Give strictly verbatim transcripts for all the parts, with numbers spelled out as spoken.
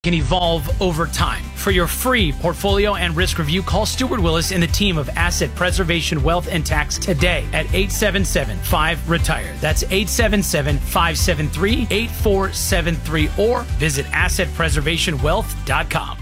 can evolve over time. For your free portfolio and risk review, call Stuart Willis and the team of Asset Preservation Wealth and Tax today at eight seven seven, five, retire. That's eight seven seven, five seven three, eight four seven three or visit asset preservation wealth dot com.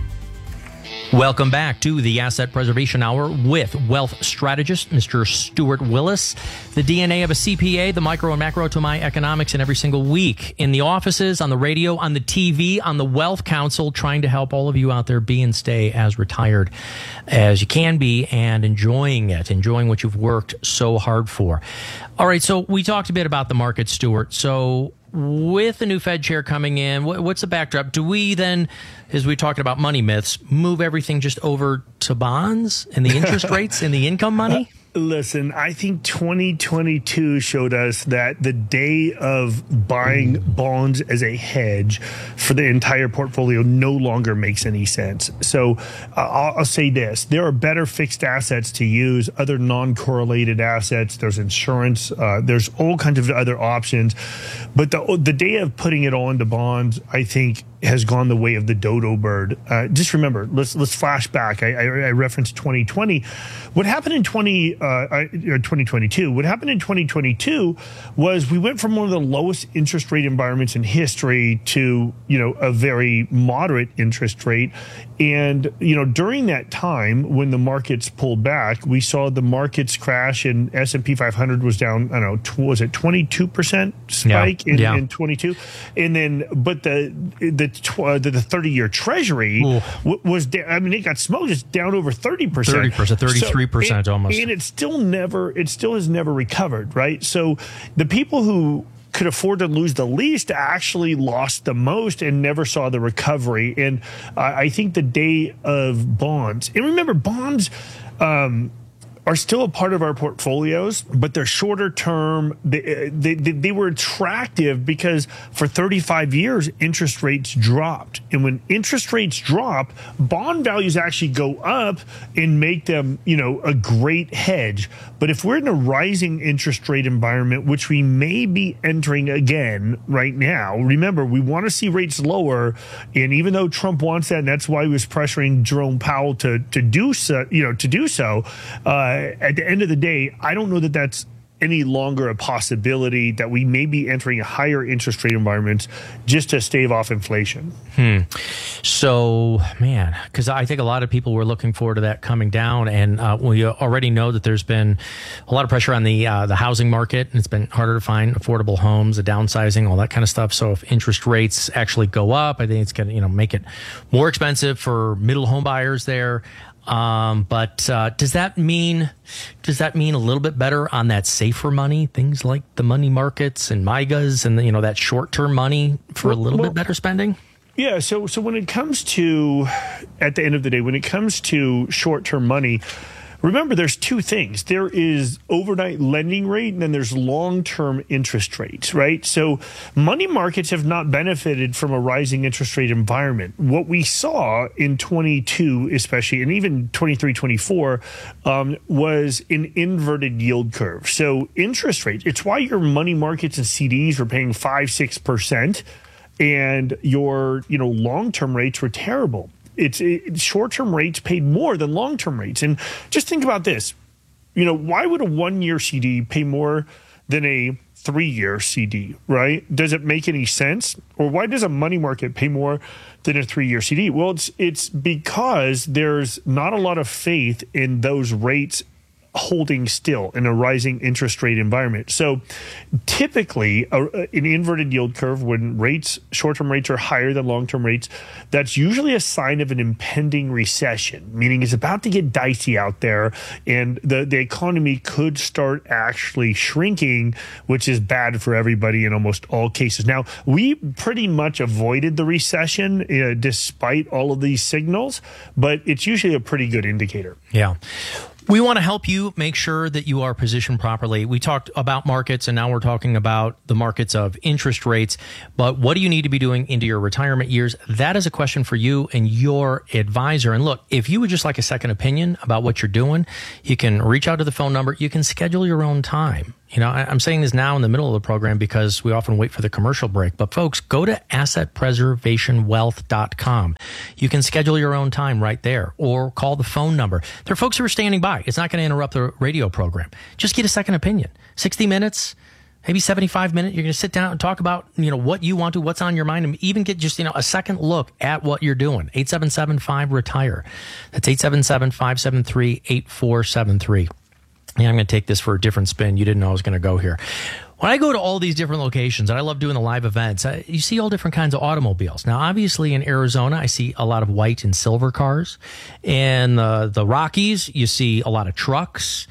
Welcome back to the Asset Preservation Hour with wealth strategist, Mister Stuart Willis. The D N A of a C P A, the micro and macro to my economics, and every single week in the offices, on the radio, on the T V, on the Wealth Council, trying to help all of you out there be and stay as retired as you can be and enjoying it, enjoying what you've worked so hard for. All right, so we talked a bit about the market, Stuart. So with the new Fed chair coming in, what's the backdrop? Do we then, as we talked about money myths, move everything just over to bonds and the interest rates and the income money? Listen, I think twenty twenty-two showed us that the day of buying bonds as a hedge for the entire portfolio no longer makes any sense. So uh, I'll, I'll say this. There are better fixed assets to use, other non-correlated assets. There's insurance. Uh, there's all kinds of other options. But the, the day of putting it all into bonds, I think, has gone the way of the dodo bird. Uh, just remember, let's let's flash back. I, I, I referenced twenty twenty. What happened in twenty uh, or twenty twenty-two? What happened in twenty twenty-two was we went from one of the lowest interest rate environments in history to, you know, a very moderate interest rate. And, you know, during that time when the markets pulled back, we saw the markets crash and S and P five hundred was down, I don't know, was it twenty-two percent spike yeah, in, yeah. in twenty-two? And then, but the, the Uh, the thirty-year Treasury w- was down. I mean, it got smoked. It's down over thirty percent. thirty percent, thirty-three percent so, almost. And it still never, it still has never recovered, right? So the people who could afford to lose the least actually lost the most and never saw the recovery. And uh, I think the day of bonds, and remember, bonds, um, are still a part of our portfolios, but they're shorter term. They, they, they were attractive because for thirty-five years, interest rates dropped. And when interest rates drop, bond values actually go up and make them, you know, a great hedge. But if we're in a rising interest rate environment, which we may be entering again right now, remember, we want to see rates lower. And even though Trump wants that, and that's why he was pressuring Jerome Powell to, to do so, you know, to do so, uh, at the end of the day, I don't know that that's any longer a possibility, that we may be entering a higher interest rate environment just to stave off inflation. Hmm. So, man, because I think a lot of people were looking forward to that coming down, and uh, we already know that there's been a lot of pressure on the uh, the housing market, and it's been harder to find affordable homes, the downsizing, all that kind of stuff. So if interest rates actually go up, I think it's going to, you know, make it more expensive for middle home buyers there. Um, but uh, does that mean does that mean a little bit better on that safer money, things like the money markets and M Y G As and, you know, that short term money for well, a little well, bit better spending? Yeah. So so when it comes to, at the end of the day, when it comes to short term money, remember, there's two things. There is overnight lending rate, and then there's long-term interest rates, right? So money markets have not benefited from a rising interest rate environment. What we saw in twenty-two, especially, and even twenty-three, twenty-four, um, was an inverted yield curve. So interest rates, it's why your money markets and C Ds were paying five, six percent, and your, you know, long-term rates were terrible. It's it, short-term rates paid more than long-term rates. And just think about this. You know, why would a one-year C D pay more than a three-year C D, right? Does it make any sense? Or why does a money market pay more than a three-year C D? Well, it's it's because there's not a lot of faith in those rates holding still in a rising interest rate environment. So typically a, an inverted yield curve, when rates, short-term rates are higher than long-term rates, that's usually a sign of an impending recession, meaning it's about to get dicey out there and the, the economy could start actually shrinking, which is bad for everybody in almost all cases. Now, we pretty much avoided the recession uh, despite all of these signals, but it's usually a pretty good indicator. Yeah. We want to help you make sure that you are positioned properly. We talked about markets, and now we're talking about the markets of interest rates. But what do you need to be doing into your retirement years? That is a question for you and your advisor. And look, if you would just like a second opinion about what you're doing, you can reach out to the phone number. You can schedule your own time. You know, I'm saying this now in the middle of the program because we often wait for the commercial break. But folks, go to asset preservation wealth dot com. You can schedule your own time right there or call the phone number. There are folks who are standing by. It's not going to interrupt the radio program. Just get a second opinion. sixty minutes, maybe seventy-five minutes. You're going to sit down and talk about, you know, what you want to, what's on your mind, and even get just, you know, a second look at what you're doing. eight seven seven five retire. That's eight seven seven five seven three eight four seven three. Yeah, I'm going to take this for a different spin. You didn't know I was going to go here. When I go to all these different locations, and I love doing the live events, I, you see all different kinds of automobiles. Now, obviously in Arizona, I see a lot of white and silver cars. In uh, the Rockies, you see a lot of trucks.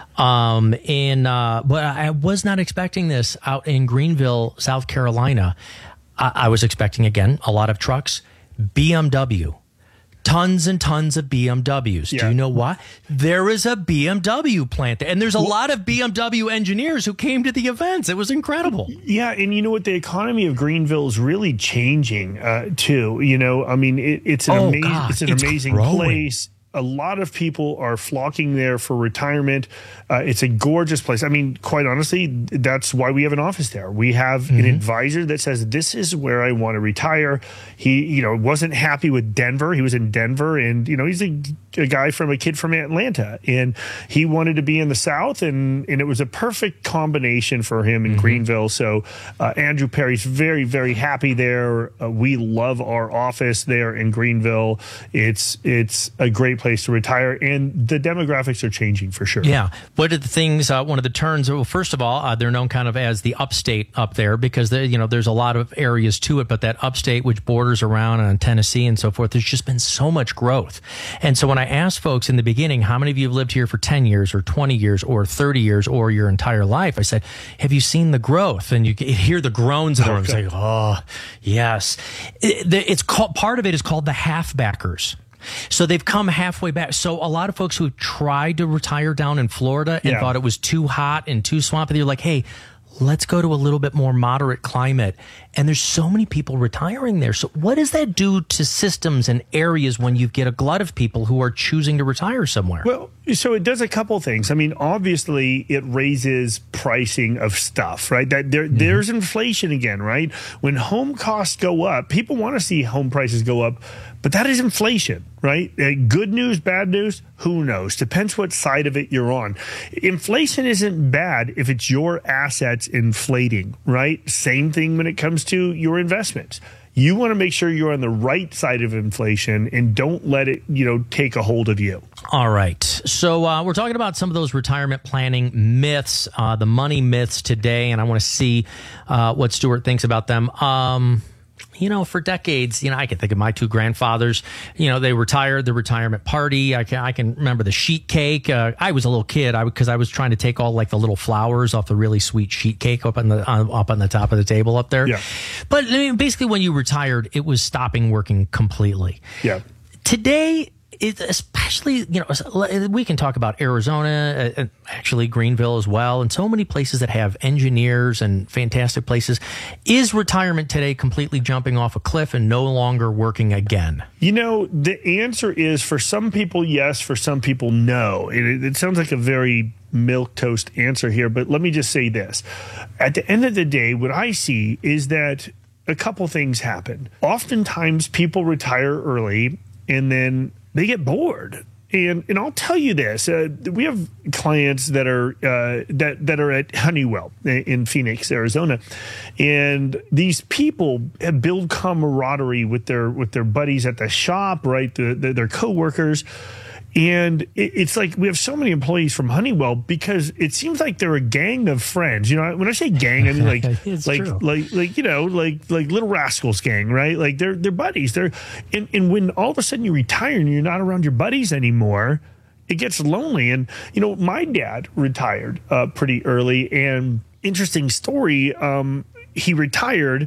Um, in, uh, but I was not expecting this out in Greenville, South Carolina. I, I was expecting, again, a lot of trucks. B M W. Tons and tons of B M Ws. Yeah. Do you know why? There is a B M W plant there. And there's a well, lot of B M W engineers who came to the events. It was incredible. Yeah, and you know what? The economy of Greenville is really changing, uh, too. You know, I mean, it, it's an, oh, amaz- God, it's an it's amazing growing. place. A lot of people are flocking there for retirement. Uh, it's a gorgeous place. I mean, quite honestly, that's why we have an office there. We have mm-hmm. an advisor that says, this is where I want to retire. He, you know, wasn't happy with Denver. He was in Denver, and, you know, he's a, a guy from a kid from Atlanta, and he wanted to be in the South, and, and it was a perfect combination for him in mm-hmm. Greenville. So uh, Andrew Perry's very, very happy there. Uh, we love our office there in Greenville. It's, it's a great place to retire, and the demographics are changing for sure. Yeah. What are the things, uh, one of the turns, well, first of all, uh, they're known kind of as the upstate up there because, you know, there's a lot of areas to it, but that upstate, which borders around on Tennessee and so forth, there's just been so much growth. And so when I asked folks in the beginning, how many of you have lived here for ten years or twenty years or thirty years or your entire life? I said, have you seen the growth? And you hear the groans in the room. It's like, oh, yes. It, it's called, part of it is called the halfbackers. So they've come halfway back. So a lot of folks who tried to retire down in Florida and yeah. thought it was too hot and too swampy, they're like, hey, let's go to a little bit more moderate climate. And there's so many people retiring there. So what does that do to systems and areas when you get a glut of people who are choosing to retire somewhere? Well, so it does a couple things. I mean, obviously it raises pricing of stuff, right? That there, mm-hmm. there's inflation again, right? When home costs go up, people want to see home prices go up, but that is inflation, right? Uh, good news, bad news, who knows? Depends what side of it you're on. Inflation isn't bad if it's your assets inflating, right? Same thing when it comes to your investments. You want to make sure you're on the right side of inflation and don't let it, you know, take a hold of you. All right. So uh, we're talking about some of those retirement planning myths, uh, the money myths today, and I want to see uh, what Stuart thinks about them. Um You know, for decades, you know, I can think of my two grandfathers. You know, they retired, the retirement party. I can, I can remember the sheet cake. Uh, I was a little kid I because I was trying to take all like the little flowers off the really sweet sheet cake up on the uh, up on the top of the table up there. Yeah. But I mean, basically, when you retired, it was stopping working completely. Yeah. Today, it, especially, you know, we can talk about Arizona, uh, actually Greenville as well, and so many places that have engineers and fantastic places. Is retirement today completely jumping off a cliff and no longer working again? You know, the answer is for some people, yes. For some people, no. It, it sounds like a very milquetoast answer here, but let me just say this. At the end of the day, what I see is that a couple things happen. Oftentimes, people retire early and then they get bored. And and I'll tell you this, uh, we have clients that are uh, that that are at Honeywell in Phoenix, Arizona, and these people have built camaraderie with their with their buddies at the shop, right? The, the, their coworkers. And it's like we have so many employees from Honeywell because it seems like they're a gang of friends. You know, when I say gang, I mean like like, like like like you know like like Little Rascals gang, right? Like they're they're buddies. They're and, and when all of a sudden you retire and you're not around your buddies anymore, it gets lonely. And you know, my dad retired uh, pretty early. And interesting story. Um, he retired.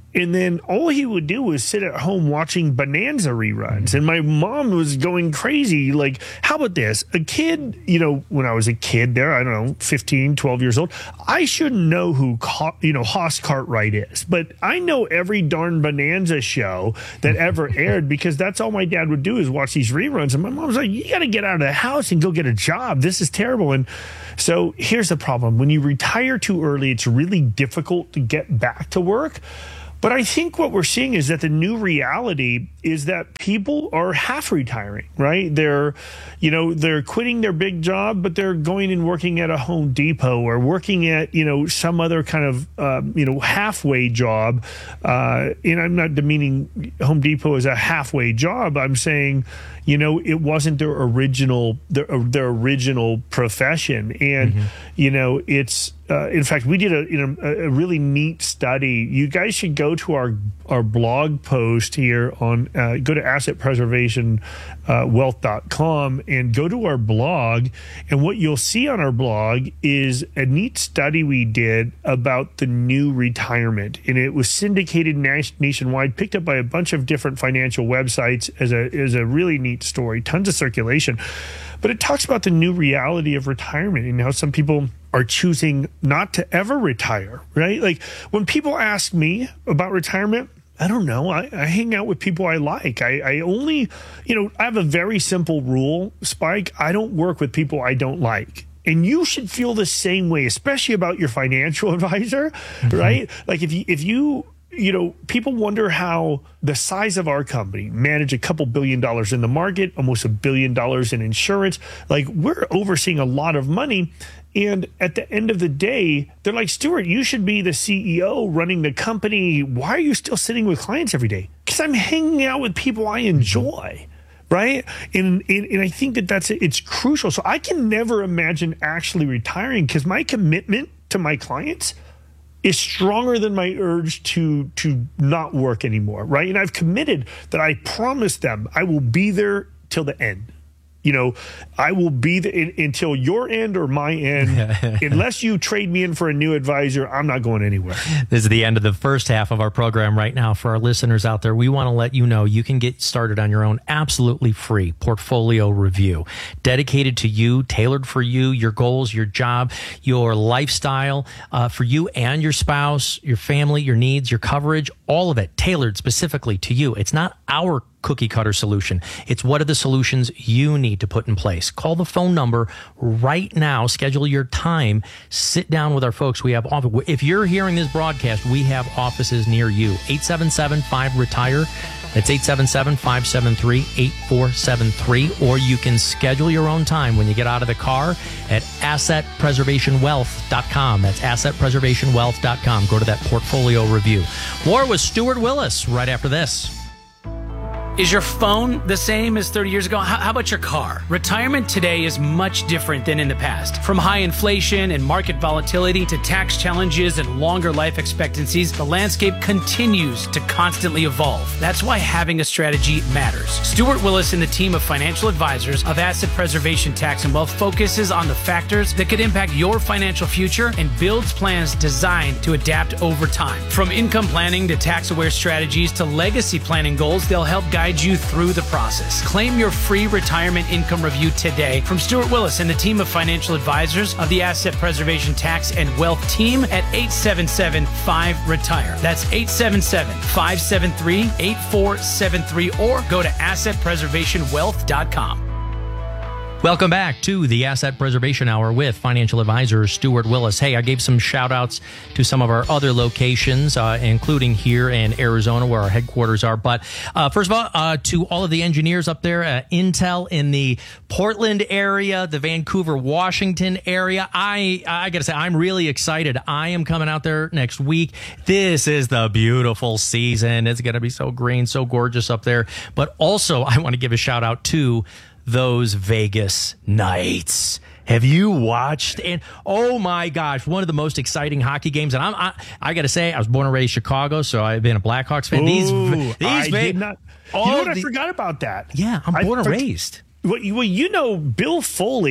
And then all he would do was sit at home watching Bonanza reruns. And my mom was going crazy. Like, how about this? A kid, you know, when I was a kid there, I don't know, fifteen, twelve years old, I shouldn't know who, you know, Hoss Cartwright is. But I know every darn Bonanza show that ever aired because that's all my dad would do is watch these reruns. And my mom was like, you got to get out of the house and go get a job. This is terrible. And so here's the problem. When you retire too early, it's really difficult to get back to work. But I think what we're seeing is that the new reality is that people are half retiring, right? They're, you know, they're quitting their big job, but they're going and working at a Home Depot or working at, you know, some other kind of, uh, you know, halfway job. Uh, and I'm not demeaning Home Depot as a halfway job. I'm saying, you know, it wasn't their original, their, their original profession. And, mm-hmm. you know, it's, Uh, in fact, we did a, you know, a really neat study. You guys should go to our our blog post here on uh, go to asset preservation wealth dot com and go to our blog. And what you'll see on our blog is a neat study we did about the new retirement. And it was syndicated nationwide, picked up by a bunch of different financial websites as a, as a really neat story, tons of circulation. But it talks about the new reality of retirement and how some people are choosing not to ever retire, right? Like when people ask me about retirement, I don't know. I, I hang out with people I like. I, I only, you know, I have a very simple rule, Spike. I don't work with people I don't like. And you should feel the same way, especially about your financial advisor, mm-hmm. right? Like if you, if you, you know, people wonder how the size of our company manage a couple billion dollars in the market, almost a billion dollars in insurance. Like we're overseeing a lot of money. And at the end of the day, they're like, Stuart, you should be the C E O running the company. Why are you still sitting with clients every day? Because I'm hanging out with people I enjoy. Right. And, and and I think that that's it's crucial. So I can never imagine actually retiring because my commitment to my clients is stronger than my urge to to not work anymore. Right. And I've committed that I promise them I will be there till the end. You know, I will be the, in, until your end or my end. Unless you trade me in for a new advisor, I'm not going anywhere. This is the end of the first half of our program right now. For our listeners out there, we want to let you know you can get started on your own absolutely free portfolio review, dedicated to you, tailored for you, your goals, your job, your lifestyle, uh, for you and your spouse, your family, your needs, your coverage, all of it tailored specifically to you. It's not our cookie cutter solution. It's what are the solutions you need to put in place. Call the phone number right now. Schedule your time. Sit down with our folks. We have office. If you're hearing this broadcast, we have offices near you. eight seven seven five retire. That's eight seven seven five seven three eight four seven three. Or you can schedule your own time when you get out of the car at asset preservation wealth dot com. That's asset preservation wealth dot com. Go to that portfolio review. More with Stuart Willis right after this. Is your phone the same as thirty years ago? How, how about your car? Retirement today is much different than in the past. From high inflation and market volatility to tax challenges and longer life expectancies, the landscape continues to constantly evolve. That's why having a strategy matters. Stuart Willis and the team of financial advisors of Asset Preservation Tax and Wealth focuses on the factors that could impact your financial future and builds plans designed to adapt over time. From income planning to tax-aware strategies to legacy planning goals, they'll help guide you through the process. Claim your free retirement income review today from Stuart Willis and the team of financial advisors of the Asset Preservation Tax and Wealth team at eight seven seven five retire. That's eight seven seven five seven three eight four seven three or go to asset preservation wealth dot com. Welcome back to the Asset Preservation Hour with financial advisor Stuart Willis. Hey, I gave some shout outs to some of our other locations, uh, including here in Arizona where our headquarters are. But uh, first of all, uh, to all of the engineers up there at Intel in the Portland area, the Vancouver, Washington area, I, I got to say, I'm really excited. I am coming out there next week. This is the beautiful season. It's going to be so green, so gorgeous up there. But also, I want to give a shout out to those Vegas Knights. Have you watched? And oh my gosh, one of the most exciting hockey games. And I'm, I, I got to say, I was born and raised Chicago, so I've been a Blackhawks fan. Ooh, these, these I Ve- did not. You know what? The, I forgot about that. Yeah, I'm born I, and raised. Well, you, well, you know, Bill Foley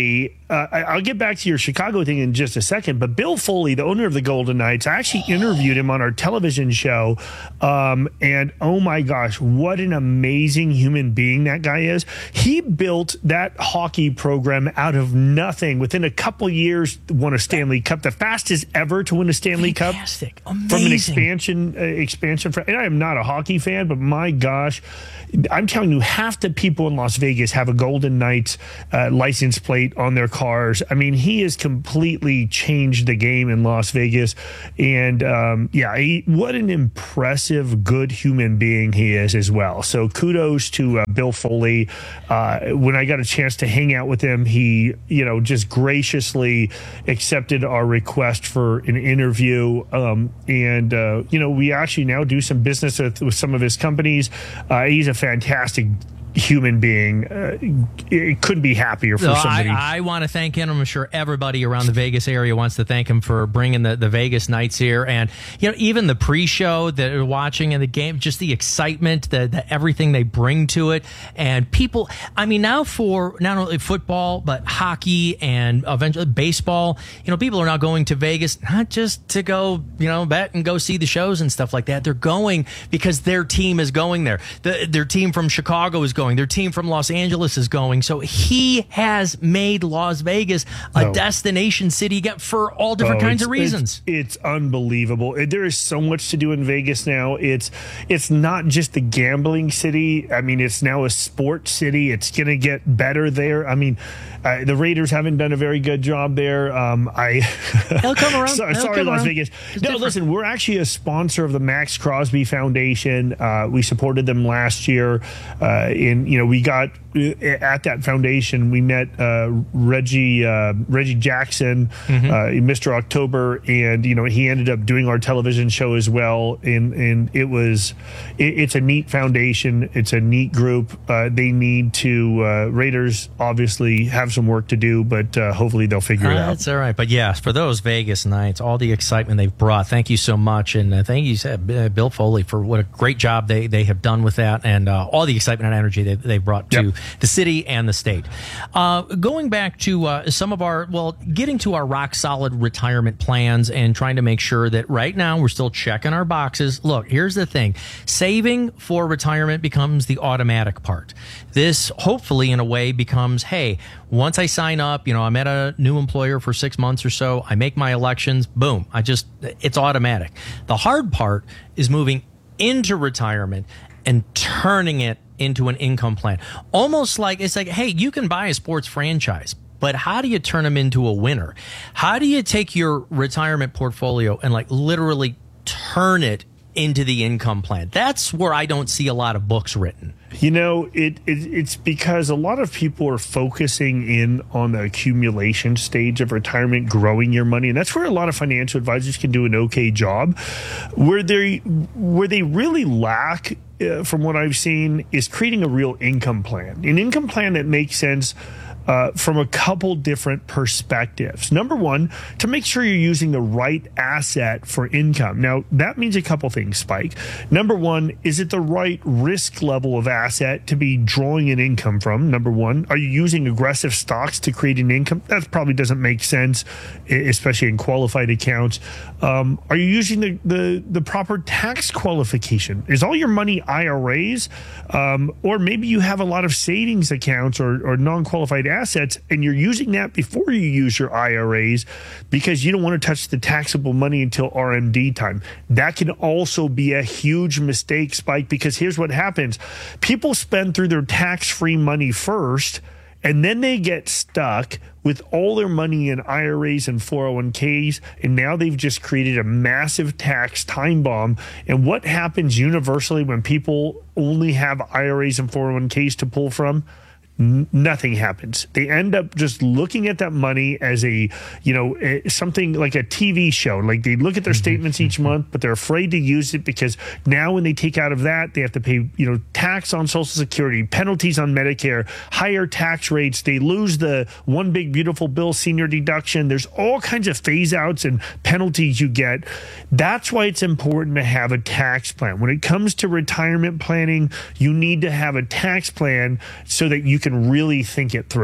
uh, I, I'll get back to your Chicago thing in just a second, but Bill Foley, the owner of the Golden Knights, I actually interviewed him on our television show, um, and oh my gosh, what an amazing human being that guy is. He built that hockey program out of nothing. Within a couple years, won a Stanley Cup, the fastest ever to win a Stanley Fantastic. Cup Amazing. from an expansion uh, expansion. And I am not a hockey fan, but my gosh, I'm telling you, half the people in Las Vegas have a Golden Knights uh, license plate on their cars. I mean, he has completely changed the game in Las Vegas. And um, yeah, he, what an impressive, good human being he is as well. So kudos to uh, Bill Foley. Uh, when I got a chance to hang out with him, he, you know, just graciously accepted our request for an interview. Um, and, uh, you know, we actually now do some business with, with some of his companies. Uh, he's a fantastic human being. Uh, it couldn't be happier for no, somebody. I, I want to thank him. I'm sure everybody around the Vegas area wants to thank him for bringing the, the Vegas Knights here. And, you know, even the pre-show that are watching and the game, just the excitement, the, the everything they bring to it. And people, I mean, now for not only football, but hockey and eventually baseball, you know, people are now going to Vegas, not just to go, you know, bet and go see the shows and stuff like that. They're going because their team is going there. The, their team from Chicago is going. Their team from Los Angeles is going. So he has made Las Vegas a oh. destination city for all different oh, kinds of reasons. It's, it's unbelievable. There is so much to do in Vegas now. It's it's not just a gambling city. I mean, it's now a sports city. It's going to get better there. I mean, uh, the Raiders haven't done a very good job there. Um, I He'll come around. so, He'll sorry, come Las around. Vegas. It's no, different. Listen, we're actually a sponsor of the Max Crosby Foundation. Uh, we supported them last year. Uh, in you know, we got at that foundation, we met uh, Reggie uh, Reggie Jackson, mm-hmm. uh, Mister October, and you know he ended up doing our television show as well. And and it was it, it's a neat foundation. It's a neat group. Uh, they need to uh, Raiders obviously have some work to do, but uh, hopefully they'll figure it Uh, out. that's all right. But yes, for those Vegas Knights, all the excitement they've brought, thank you so much. And uh, thank you, uh, Bill Foley, for what a great job they, they have done with that, and uh, all the excitement and energy they, they've brought to Yep. the city and the state. Uh, going back to uh, some of our, well, getting to our rock solid retirement plans and trying to make sure that right now we're still checking our boxes. Look, here's the thing. Saving for retirement becomes the automatic part. This hopefully in a way becomes, hey, once I sign up, you know, I'm at a new employer for six months or so, I make my elections, boom, I just, it's automatic. The hard part is moving into retirement and turning it into an income plan. Almost like, it's like, hey, you can buy a sports franchise, but how do you turn them into a winner? How do you take your retirement portfolio and like literally turn it into the income plan? That's where I don't see a lot of books written. You know, it, it it's because a lot of people are focusing in on the accumulation stage of retirement, growing your money, and that's where a lot of financial advisors can do an okay job. Where they where they really lack, uh, from what I've seen, is creating a real income plan, an income plan that makes sense. Uh, from a couple different perspectives. Number one, to make sure you're using the right asset for income. Now, that means a couple things, Spike. Number one, is it the right risk level of asset to be drawing an income from? Number one, are you using aggressive stocks to create an income? That probably doesn't make sense, especially in qualified accounts. Um, are you using the, the, the proper tax qualification? Is all your money I R As? Um, or maybe you have a lot of savings accounts or, or non-qualified assets, and you're using that before you use your I R As because you don't want to touch the taxable money until R M D time. That can also be a huge mistake, Spike, because here's what happens. People spend through their tax-free money first, and then they get stuck with all their money in I R As and four oh one k's, and now they've just created a massive tax time bomb. And what happens universally when people only have I R As and four oh one k's to pull from? Nothing happens. They end up just looking at that money as a, you know, something like a T V show. Like they look at their statements each month, but they're afraid to use it because now when they take out of that, they have to pay, you know, tax on Social Security, penalties on Medicare, higher tax rates. They lose the one big beautiful bill senior deduction. There's all kinds of phase outs and penalties you get. That's why it's important to have a tax plan. When it comes to retirement planning, you need to have a tax plan so that you can really think it through.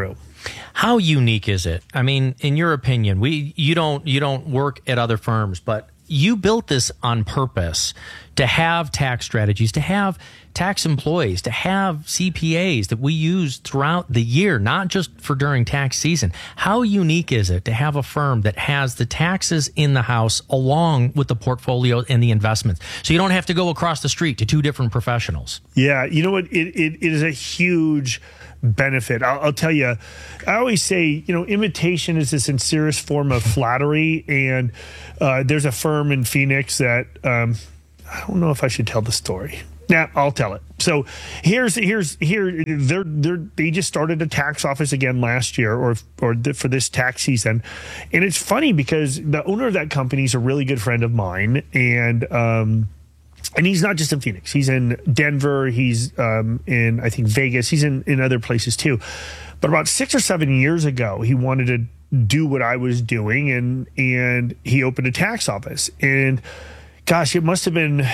How unique is it? I mean, in your opinion, we you don't you don't work at other firms, but you built this on purpose to have tax strategies, to have tax employees, to have C P As that we use throughout the year, not just for during tax season. How unique is it to have a firm that has the taxes in the house along with the portfolio and the investments? So you don't have to go across the street to two different professionals. Yeah, you know what? It, it, it is a huge benefit. I'll, I'll tell you, I always say, you know, imitation is the sincerest form of flattery. And uh, there's a firm in Phoenix that, um, I don't know if I should tell the story. Nah, I'll tell it. So here's here's here they're they're they just started a tax office again last year, or or th- for this tax season, and it's funny because the owner of that company is a really good friend of mine, and um, and he's not just in Phoenix. He's in Denver. He's um, in I think Vegas. He's in in other places too. But about six or seven years ago, he wanted to do what I was doing, and and he opened a tax office. And gosh, it must have been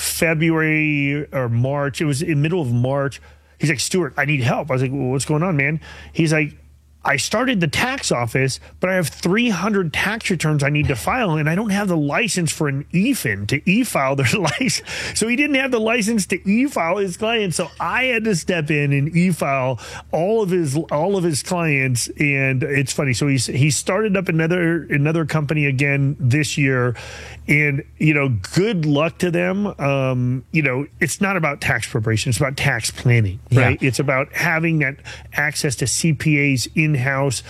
February or March. It was in the middle of March. He's like, Stuart, I need help. I was like, well, what's going on, man? He's like, I started the tax office, but I have three hundred tax returns I need to file, and I don't have the license for an E F I N to e-file their license. So he didn't have the license to e-file his clients. So I had to step in and e-file all of his all of his clients. And it's funny. So he's he started up another another company again this year. And, you know, good luck to them. Um, you know, it's not about tax preparation. It's about tax planning, right? Yeah. It's about having that access to C P As in-house.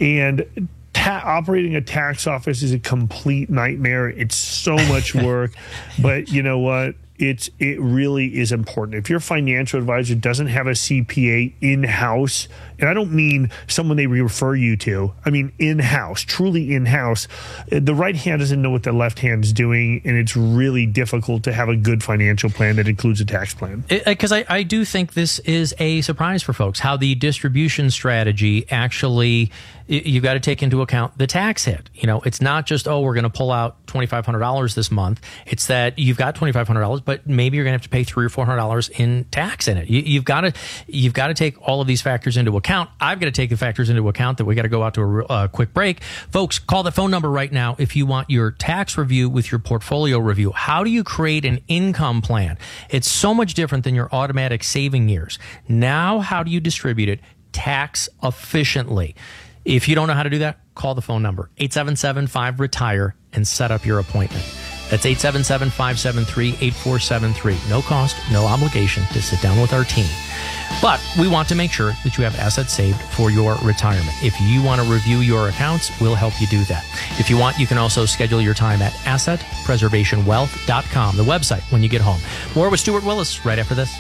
And ta- operating a tax office is a complete nightmare. It's so much work. But you know what? It's it really is important. If your financial advisor doesn't have a C P A in-house, and I don't mean someone they refer you to, I mean in-house, truly in-house, the right hand doesn't know what the left hand's doing, and it's really difficult to have a good financial plan that includes a tax plan. Because I, I do think this is a surprise for folks, how the distribution strategy actually, you've got to take into account the tax hit. You know, it's not just, oh, we're going to pull out twenty-five hundred dollars this month. It's that you've got twenty-five hundred dollars, but maybe you're going to have to pay three or four hundred dollars in tax in it. You, you've got to you've got to take all of these factors into account. I've got to take the factors into account that we got to go out to a uh, quick break. Folks, call the phone number right now if you want your tax review with your portfolio review. How do you create an income plan? It's so much different than your automatic saving years. Now, how do you distribute it tax efficiently? If you don't know how to do that, call the phone number, eight seven seven, five, retire, and set up your appointment. That's eight seven seven, five seven three, eight four seven three. No cost, no obligation to sit down with our team. But we want to make sure that you have assets saved for your retirement. If you want to review your accounts, we'll help you do that. If you want, you can also schedule your time at asset preservation wealth dot com, the website, when you get home. More with Stuart Willis right after this.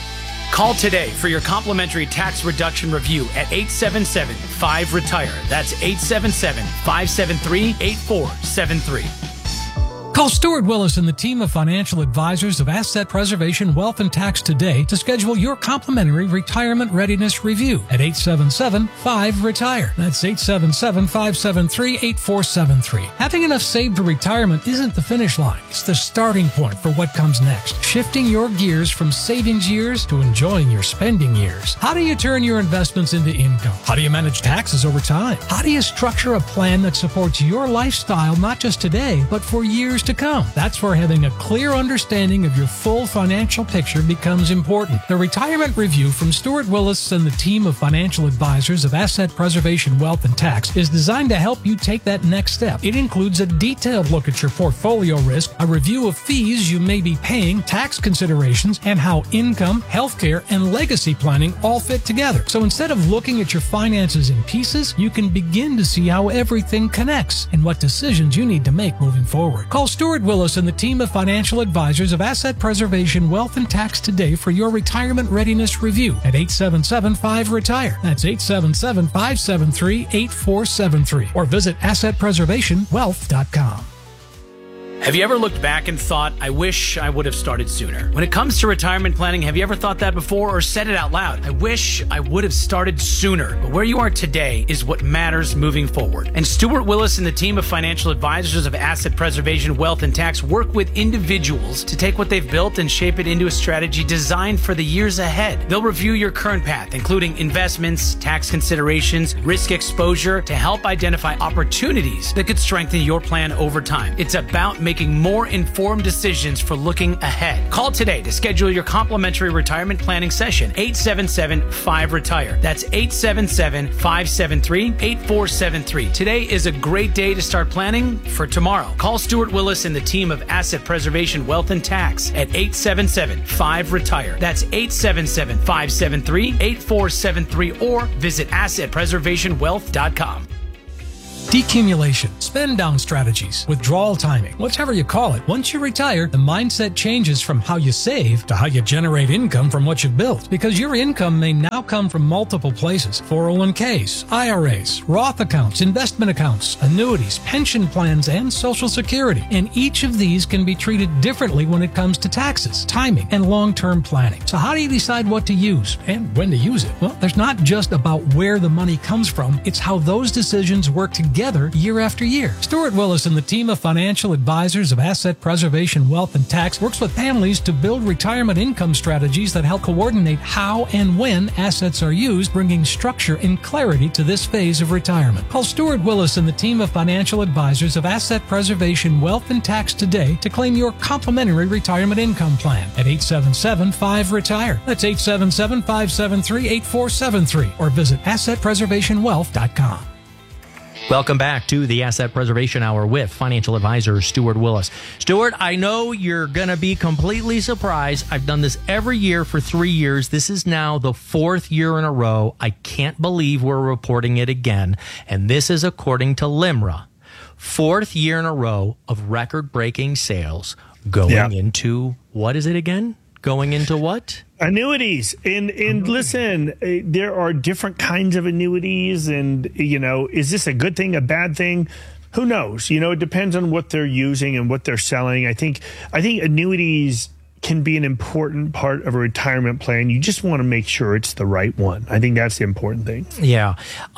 Call today for your complimentary tax reduction review at eight seven seven, five, retire. That's eight seven seven, five seven three, eight four seven three. Call Stuart Willis and the team of financial advisors of Asset Preservation Wealth and Tax today to schedule your complimentary retirement readiness review at eight seven seven, five, retire. That's eight seven seven, five seven three, eight four seven three. Having enough saved for retirement isn't the finish line. It's the starting point for what comes next. Shifting your gears from savings years to enjoying your spending years. How do you turn your investments into income? How do you manage taxes over time? How do you structure a plan that supports your lifestyle not just today, but for years to come? That's where having a clear understanding of your full financial picture becomes important. The Retirement Review from Stuart Willis and the team of financial advisors of Asset Preservation Wealth and Tax is designed to help you take that next step. It includes a detailed look at your portfolio risk, a review of fees you may be paying, tax considerations, and how income, healthcare, and legacy planning all fit together. So instead of looking at your finances in pieces, you can begin to see how everything connects and what decisions you need to make moving forward. Call Stuart Willis and the team of financial advisors of Asset Preservation Wealth and Tax today for your retirement readiness review at eight seven seven, five, retire. That's eight seven seven, five seven three, eight four seven three. Or visit asset preservation wealth dot com. Have you ever looked back and thought, I wish I would have started sooner? When it comes to retirement planning, have you ever thought that before or said it out loud? I wish I would have started sooner. But where you are today is what matters moving forward. And Stuart Willis and the team of financial advisors of Asset Preservation, Wealth, and Tax work with individuals to take what they've built and shape it into a strategy designed for the years ahead. They'll review your current path, including investments, tax considerations, risk exposure, to help identify opportunities that could strengthen your plan over time. It's about making making more informed decisions for looking ahead. Call today to schedule your complimentary retirement planning session. eight seven seven, five, retire. That's eight seven seven, five seven three, eight four seven three. Today is a great day to start planning for tomorrow. Call Stuart Willis and the team of Asset Preservation, Wealth, and Tax at eight seven seven, five, retire. That's eight seven seven, five seven three, eight four seven three, or visit asset preservation wealth dot com. Decumulation, spend down strategies, withdrawal timing, whatever you call it. Once you retire, the mindset changes from how you save to how you generate income from what you've built. Because your income may now come from multiple places. four oh one k's, I R As, Roth accounts, investment accounts, annuities, pension plans, and Social Security. And each of these can be treated differently when it comes to taxes, timing, and long-term planning. So how do you decide what to use and when to use it? Well, there's not just about where the money comes from, it's how those decisions work together Together year after year. Stuart Willis and the team of financial advisors of Asset Preservation, Wealth, and Tax works with families to build retirement income strategies that help coordinate how and when assets are used, bringing structure and clarity to this phase of retirement. Call Stuart Willis and the team of financial advisors of Asset Preservation, Wealth, and Tax today to claim your complimentary retirement income plan at eight seven seven, five, retire. That's eight seven seven, five seven three, eight four seven three, or visit asset preservation wealth dot com. Welcome back to the Asset Preservation Hour with financial advisor Stuart Willis. Stuart, I know you're going to be completely surprised. I've done this every year for three years. This is now the fourth year in a row. I can't believe we're reporting it again. And this is according to LIMRA. Fourth year in a row of record-breaking sales going yeah. into, what is it again? Going into what? Annuities. And and listen, there are different kinds of annuities. And, you know, is this a good thing, a bad thing? Who knows? You know, it depends on what they're using and what they're selling. I think I think annuities can be an important part of a retirement plan. You just want to make sure it's the right one. I think that's the important thing. Yeah.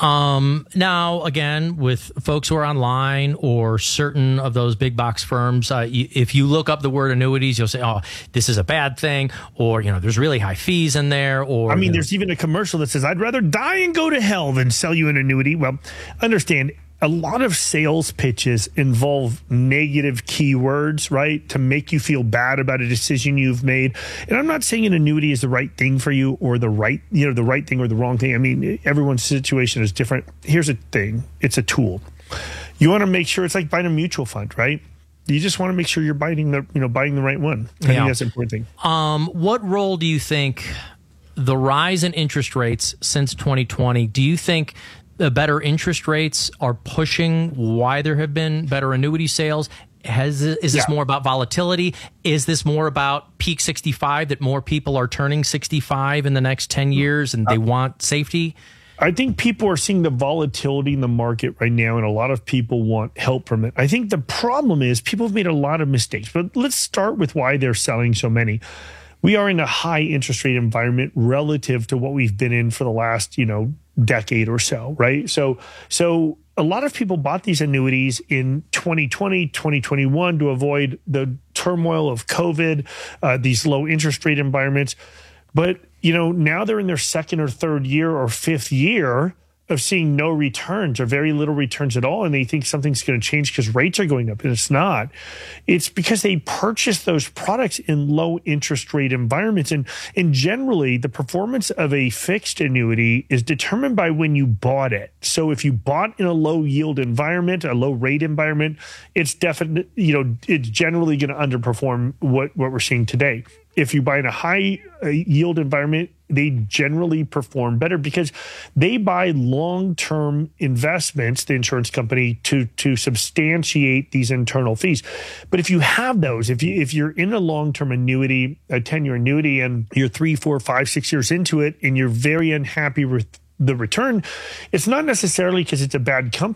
Um, now, again, with folks who are online or certain of those big box firms, uh, you, if you look up the word annuities, you'll say, oh, this is a bad thing, or, you know, there's really high fees in there. Or I mean, you know, there's even a commercial that says, I'd rather die and go to hell than sell you an annuity. Well, understand, a lot of sales pitches involve negative keywords, right, to make you feel bad about a decision you've made. And I'm not saying an annuity is the right thing for you or the right, you know, the right thing or the wrong thing. I mean, everyone's situation is different. Here's a thing. It's a tool. You want to make sure it's like buying a mutual fund, right? You just want to make sure you're buying the, you know, buying the right one. I yeah. think that's an important thing. Um, what role do you think the rise in interest rates since twenty twenty, do you think the better interest rates are pushing why there have been better annuity sales? Has is this yeah. more about volatility? Is this more about peak sixty-five, that more people are turning sixty-five in the next ten years and they uh, want safety? I think people are seeing the volatility in the market right now, and a lot of people want help from it. I think the problem is people have made a lot of mistakes, but let's start with why they're selling so many. We are in a high interest rate environment relative to what we've been in for the last, you know, decade or so, right? So, so a lot of people bought these annuities in twenty twenty, twenty twenty-one to avoid the turmoil of COVID, uh, these low interest rate environments. But, you know, now they're in their second or third year or fifth year of seeing no returns or very little returns at all, and they think something's going to change because rates are going up, and it's not. It's because they purchased those products in low interest rate environments. And, and generally, the performance of a fixed annuity is determined by when you bought it. So if you bought in a low yield environment, a low rate environment, it's definitely, you know, it's generally going to underperform what, what we're seeing today. If you buy in a high uh, yield environment, they generally perform better because they buy long-term investments, the insurance company, to to substantiate these internal fees. But if you have those, if you if you're in a long-term annuity, a ten-year annuity, and you're three, four, five, six years into it, and you're very unhappy with the return, it's not necessarily because it's a bad company.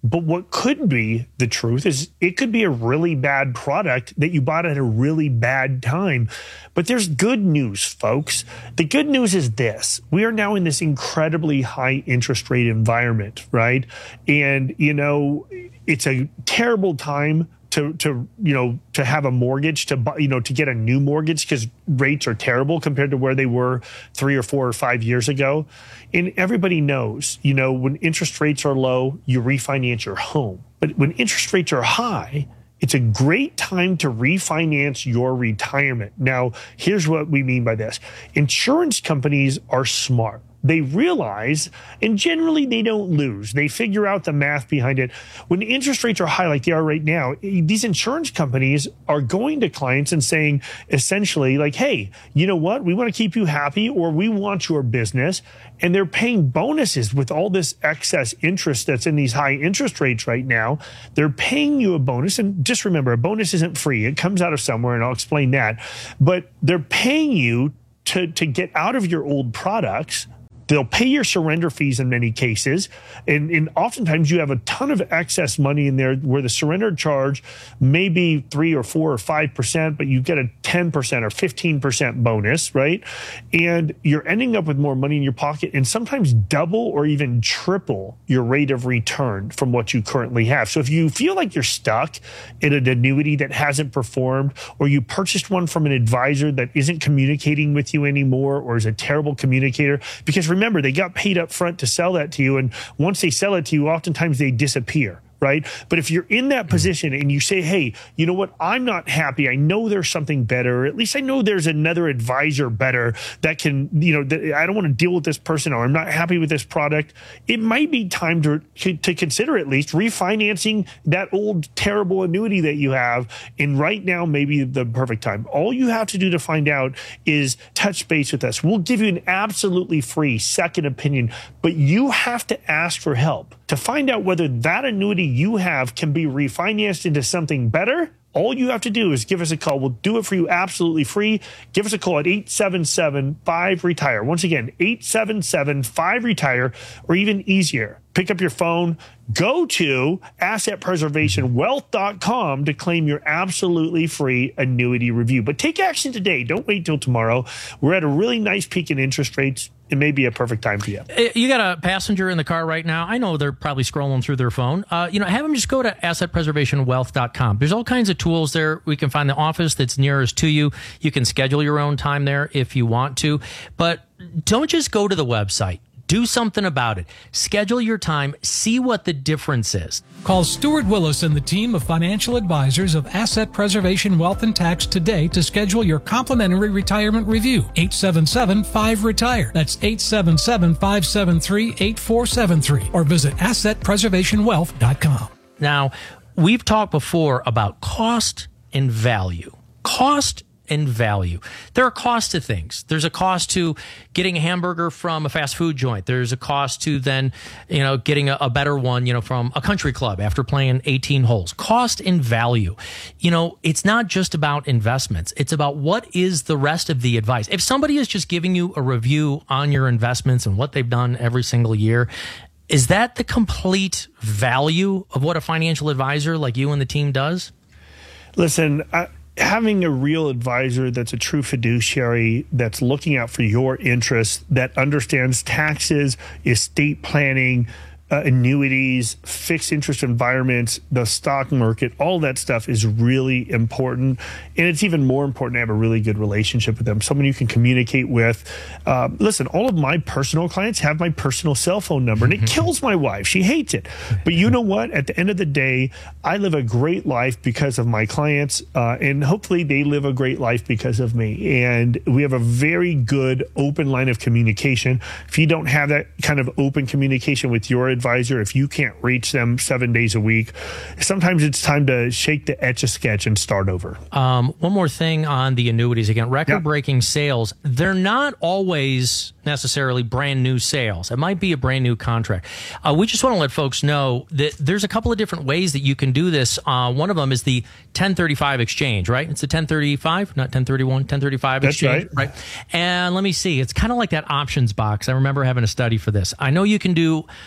But what could be the truth is it could be a really bad product that you bought at a really bad time. But there's good news, folks. The good news is this. We are now in this incredibly high interest rate environment, right? And, you know, it's a terrible time to, to, you know, to have a mortgage, to buy, you know, to get a new mortgage because rates are terrible compared to where they were three or four or five years ago. And everybody knows, you know, when interest rates are low, you refinance your home. But when interest rates are high, it's a great time to refinance your retirement. Now, here's what we mean by this. Insurance companies are smart. They realize, and generally they don't lose. They figure out the math behind it. When interest rates are high like they are right now, these insurance companies are going to clients and saying essentially like, hey, you know what? We want to keep you happy, or we want your business. And they're paying bonuses with all this excess interest that's in these high interest rates right now. They're paying you a bonus. And just remember, a bonus isn't free. It comes out of somewhere, and I'll explain that. But they're paying you to, to get out of your old products. They'll pay your surrender fees in many cases. And, and oftentimes you have a ton of excess money in there where the surrender charge may be three or four or five percent, but you get a ten percent or fifteen percent bonus, right? And you're ending up with more money in your pocket and sometimes double or even triple your rate of return from what you currently have. So if you feel like you're stuck in an annuity that hasn't performed, or you purchased one from an advisor that isn't communicating with you anymore, or is a terrible communicator, because remember, Remember, they got paid up front to sell that to you. And once they sell it to you, oftentimes they disappear, right? But if you're in that position and you say, hey, you know what? I'm not happy. I know there's something better. Or at least I know there's another advisor better that can, you know, that I don't want to deal with this person, or I'm not happy with this product. It might be time to, to consider at least refinancing that old terrible annuity that you have. And right now, maybe the perfect time. All you have to do to find out is touch base with us. We'll give you an absolutely free second opinion, but you have to ask for help to find out whether that annuity you have can be refinanced into something better. All you have to do is give us a call. We'll do it for you absolutely free. Give us a call at eight seven seven, five, retire. Once again, eight seven seven, five, retire, or even easier, pick up your phone, go to asset preservation wealth dot com to claim your absolutely free annuity review. But take action today. Don't wait till tomorrow. We're at a really nice peak in interest rates. It may be a perfect time for you. You got a passenger in the car right now. I know they're probably scrolling through their phone. Uh, you know, have them just go to asset preservation wealth dot com. There's all kinds of tools there. We can find the office that's nearest to you. You can schedule your own time there if you want to. But don't just go to the website. Do something about it. Schedule your time. See what the difference is. Call Stuart Willis and the team of financial advisors of Asset Preservation Wealth and Tax today to schedule your complimentary retirement review. eight seven seven, five, retire. That's eight seven seven, five seven three, eight four seven three. Or visit asset preservation wealth dot com. Now, we've talked before about cost and value. Cost and value. There are costs to things. There's a cost to getting a hamburger from a fast food joint. There's a cost to then, you know, getting a, a better one, you know, from a country club after playing eighteen holes. Cost and value. You know, it's not just about investments. It's about what is the rest of the advice. If somebody is just giving you a review on your investments and what they've done every single year, is that the complete value of what a financial advisor like you and the team does? Listen, I having a real advisor that's a true fiduciary, that's looking out for your interests, that understands taxes, estate planning, uh, annuities, fixed interest environments, the stock market, all that stuff is really important. And it's even more important to have a really good relationship with them, someone you can communicate with. Uh, listen, all of my personal clients have my personal cell phone number, and it kills my wife. She hates it. But you know what? At the end of the day, I live a great life because of my clients, uh, and hopefully they live a great life because of me. And we have a very good open line of communication. If you don't have that kind of open communication with your advisor, if you can't reach them seven days a week, sometimes it's time to shake the Etch-a-Sketch and start over. Um, one more thing on the annuities. Again, record-breaking yep. sales. They're not always necessarily brand new sales. It might be a brand new contract. Uh, we just want to let folks know that there's a couple of different ways that you can do this. Uh, one of them is the ten thirty-five exchange, right? It's the ten thirty-five, not ten thirty-one, ten thirty-five That's exchange, right. right? And let me see. It's kind of like that options box. I remember having a study for this. I know you can do insurance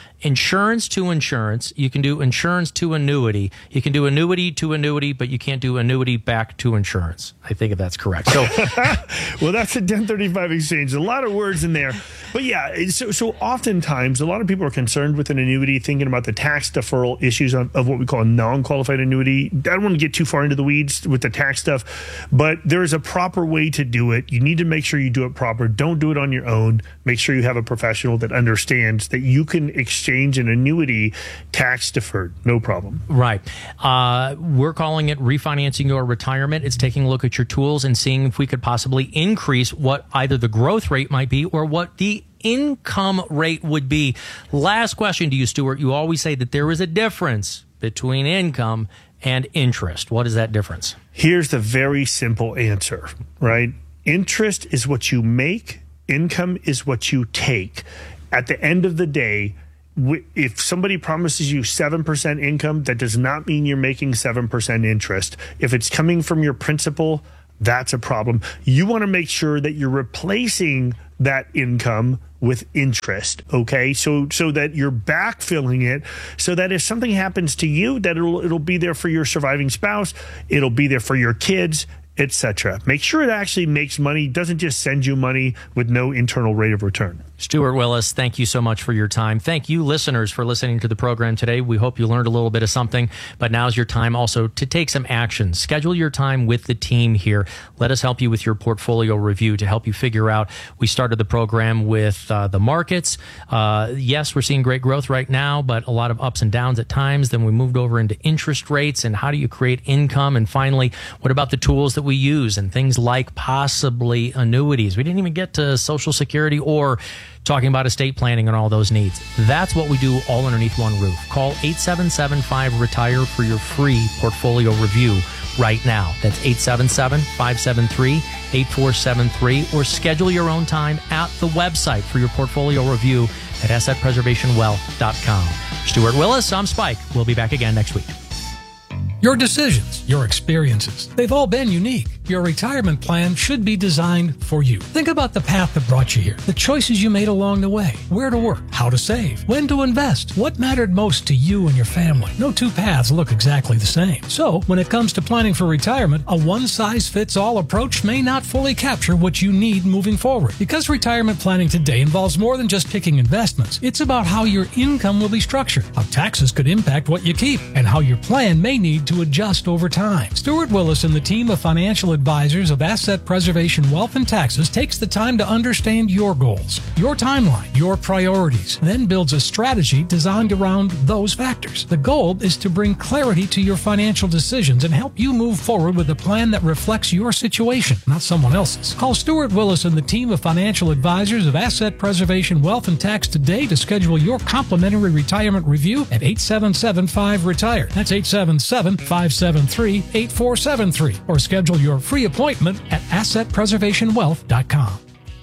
insurance to insurance. You can do insurance to annuity. You can do annuity to annuity, but you can't do annuity back to insurance. I think if that's correct. So, well, that's a ten thirty-five exchange. A lot of words in there. But yeah, so, so oftentimes a lot of people are concerned with an annuity, thinking about the tax deferral issues of, of what we call a non-qualified annuity. I don't want to get too far into the weeds with the tax stuff, but there is a proper way to do it. You need to make sure you do it proper. Don't do it on your own. Make sure you have a professional that understands that you can exchange an annuity tax deferred. No problem. Right. Uh, we're calling it refinancing your retirement. It's taking a look at your tools and seeing if we could possibly increase what either the growth rate might be or what the income rate would be. Last question to you, Stuart. You always say that there is a difference between income and interest. What is that difference? Here's the very simple answer, right? Interest is what you make. Income is what you take. At the end of the day, if somebody promises you seven percent income, that does not mean you're making seven percent interest. If it's coming from your principal, that's a problem. You want to make sure that you're replacing that income with interest, okay? So so that you're backfilling it, so that if something happens to you, that it'll it'll be there for your surviving spouse, it'll be there for your kids, et cetera. Make sure it actually makes money, doesn't just send you money with no internal rate of return. Stuart Willis, thank you so much for your time. Thank you, listeners, for listening to the program today. We hope you learned a little bit of something, but now's your time also to take some action. Schedule your time with the team here. Let us help you with your portfolio review to help you figure out. We started the program with uh, the markets. Uh, yes, we're seeing great growth right now, but a lot of ups and downs at times. Then we moved over into interest rates and how do you create income? And finally, what about the tools that we use and things like possibly annuities? We didn't even get to Social Security or talking about estate planning and all those needs. That's what we do all underneath one roof. Call eight seven seven, five, RETIRE for your free portfolio review right now. That's eight seven seven, five seven three, eight four seven three, or schedule your own time at the website for your portfolio review at asset preservation wealth dot com. Stuart Willis, I'm Spike. We'll be back again next week. Your decisions, your experiences, they've all been unique. Your retirement plan should be designed for you. Think about the path that brought you here, the choices you made along the way, where to work, how to save, when to invest, what mattered most to you and your family. No two paths look exactly the same. So, when it comes to planning for retirement, a one-size-fits-all approach may not fully capture what you need moving forward. Because retirement planning today involves more than just picking investments, it's about how your income will be structured, how taxes could impact what you keep, and how your plan may need to adjust over time. Stuart Willis and the team of financial advisors of Asset Preservation Wealth and Taxes takes the time to understand your goals, your timeline, your priorities, then builds a strategy designed around those factors. The goal is to bring clarity to your financial decisions and help you move forward with a plan that reflects your situation, not someone else's. Call Stuart Willis and the team of financial advisors of Asset Preservation Wealth and Tax today to schedule your complimentary retirement review at eight seven seven, five, RETIRE. That's eight seven seven, five seven three, eight four seven three, or schedule your free appointment at asset preservation wealth dot com.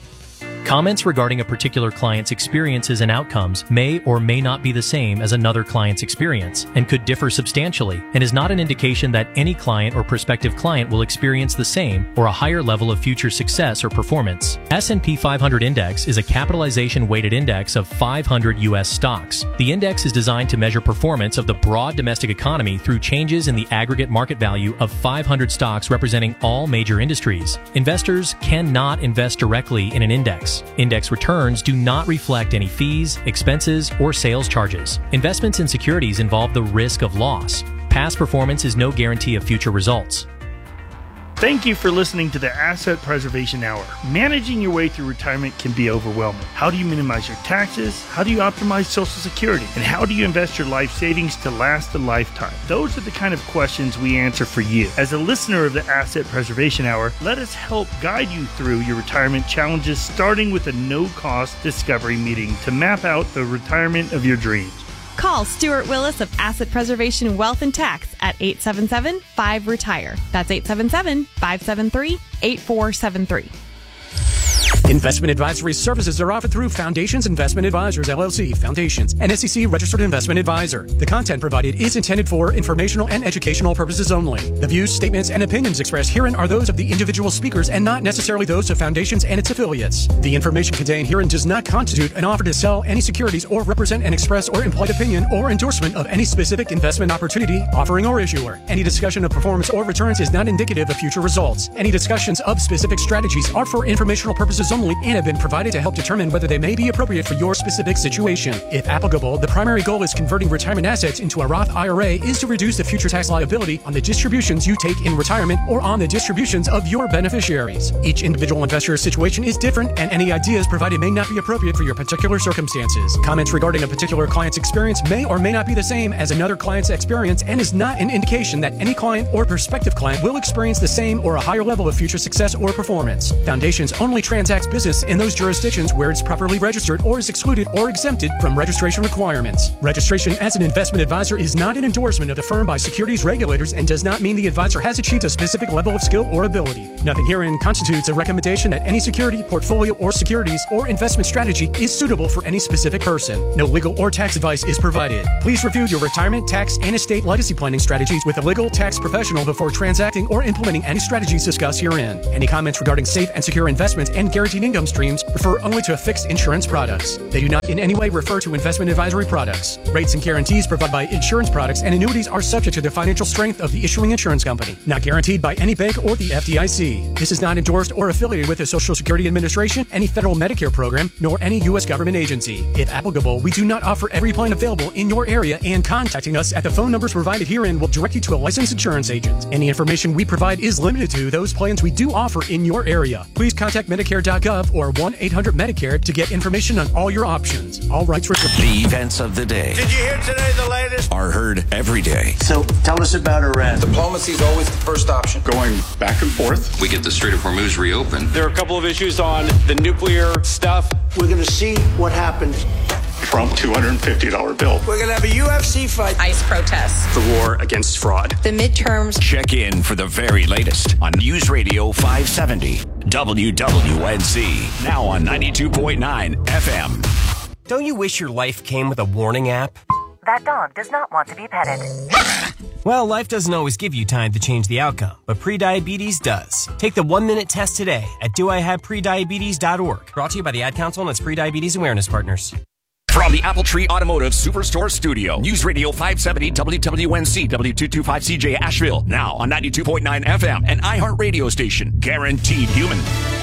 Comments regarding a particular client's experiences and outcomes may or may not be the same as another client's experience and could differ substantially, and is not an indication that any client or prospective client will experience the same or a higher level of future success or performance. S and P five hundred Index is a capitalization-weighted index of five hundred U S stocks. The index is designed to measure performance of the broad domestic economy through changes in the aggregate market value of five hundred stocks representing all major industries. Investors cannot invest directly in an index. Index returns do not reflect any fees, expenses, or sales charges. Investments in securities involve the risk of loss. Past performance is no guarantee of future results. Thank you for listening to the Asset Preservation Hour. Managing your way through retirement can be overwhelming. How do you minimize your taxes? How do you optimize Social Security? And how do you invest your life savings to last a lifetime? Those are the kind of questions we answer for you. As a listener of the Asset Preservation Hour, let us help guide you through your retirement challenges, starting with a no-cost discovery meeting to map out the retirement of your dreams. Call Stuart Willis of Asset Preservation Wealth and Tax at eight seven seven, five, RETIRE. That's eight seven seven, five seven three, eight four seven three. Investment advisory services are offered through Foundations Investment Advisors, L L C, Foundations, an S E C registered investment advisor. The content provided is intended for informational and educational purposes only. The views, statements, and opinions expressed herein are those of the individual speakers and not necessarily those of Foundations and its affiliates. The information contained herein does not constitute an offer to sell any securities or represent an express or implied opinion or endorsement of any specific investment opportunity, offering, or issuer. Any discussion of performance or returns is not indicative of future results. Any discussions of specific strategies are for informational purposes only and have been provided to help determine whether they may be appropriate for your specific situation. If applicable, the primary goal is converting retirement assets into a Roth I R A is to reduce the future tax liability on the distributions you take in retirement or on the distributions of your beneficiaries. Each individual investor's situation is different, and any ideas provided may not be appropriate for your particular circumstances. Comments regarding a particular client's experience may or may not be the same as another client's experience and is not an indication that any client or prospective client will experience the same or a higher level of future success or performance. Foundations only transacts business in those jurisdictions where it's properly registered or is excluded or exempted from registration requirements. Registration as an investment advisor is not an endorsement of the firm by securities regulators and does not mean the advisor has achieved a specific level of skill or ability. Nothing herein constitutes a recommendation that any security, portfolio, or securities or investment strategy is suitable for any specific person. No legal or tax advice is provided. Please review your retirement, tax, and estate legacy planning strategies with a legal tax professional before transacting or implementing any strategies discussed herein. Any comments regarding safe and secure investments and guaranteed income streams refer only to fixed insurance products. They do not in any way refer to investment advisory products. Rates and guarantees provided by insurance products and annuities are subject to the financial strength of the issuing insurance company, not guaranteed by any bank or the F D I C. This is not endorsed or affiliated with the Social Security Administration, any federal Medicare program, nor any U S government agency. If applicable, we do not offer every plan available in your area, and contacting us at the phone numbers provided herein will direct you to a licensed insurance agent. Any information we provide is limited to those plans we do offer in your area. Please contact Medicare dot gov or one eight hundred Medicare to get information on all your options. All rights reserved. The events of the day. Did you hear today the latest? Are heard every day. So tell us about Iran. Diplomacy is always the first option. Going back and forth. We get the Strait of Hormuz reopened. There are a couple of issues on the nuclear stuff. We're going to see what happens. Trump two hundred fifty dollar bill. We're going to have a U F C fight. ICE protests. The war against fraud. The midterms. Check in for the very latest on News Radio five seventy W W N C. Now on ninety-two point nine F M. Don't you wish your life came with a warning app? That dog does not want to be petted. Well, life doesn't always give you time to change the outcome, but prediabetes does. Take the one-minute test today at do I have prediabetes dot org. Brought to you by the Ad Council and its prediabetes awareness partners. From the Apple Tree Automotive Superstore Studio, News Radio five seventy W W N C W two twenty-five C J Asheville. Now on ninety-two point nine F M, an iHeart radio station. Guaranteed human.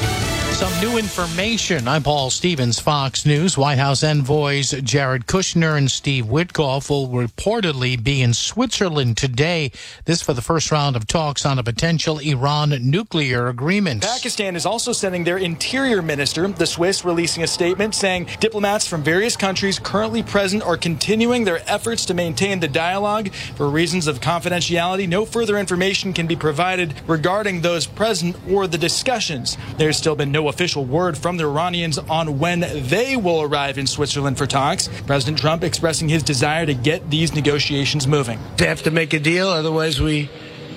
Some new information. I'm Paul Stevens, Fox News. White House envoys Jared Kushner and Steve Witkoff will reportedly be in Switzerland today. This for the first round of talks on a potential Iran nuclear agreement. Pakistan is also sending their interior minister, the Swiss, releasing a statement saying diplomats from various countries currently present are continuing their efforts to maintain the dialogue. For reasons of confidentiality, no further information can be provided regarding those present or the discussions. There's still been no official word from the Iranians on when they will arrive in Switzerland for talks. President Trump expressing his desire to get these negotiations moving. They have to make a deal, otherwise we